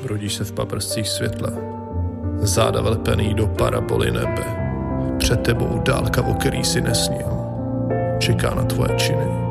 Brodíš se v paprscích světla, záda vlepený do paraboly nebe. Před tebou dálka, o který si nesnil, čeká na tvoje činy.